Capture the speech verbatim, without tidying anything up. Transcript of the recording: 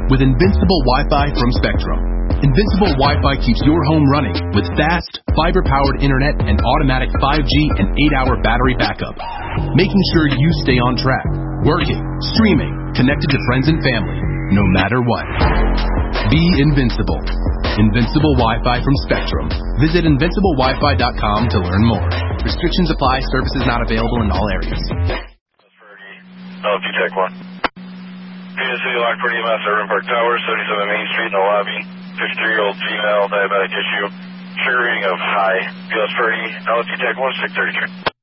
with Invincible Wi-Fi from Spectrum. Invincible Wi-Fi keeps your home running with fast, fiber-powered internet and automatic five G and eight hour battery backup, making sure you stay on track, working, streaming, connected to friends and family, no matter what. Be invincible. Invincible Wi-Fi from Spectrum. Visit invincible wi fi dot com to learn more. Restrictions apply. Services not available in all areas. L P Tech one. P S C Lockport E M S, Urban Park Tower, seventy-seven Main Street in the lobby. fifty-three-year-old female, diabetic issue. Sugar reading of high. P S thirty, L P Tech one, six thirty-three.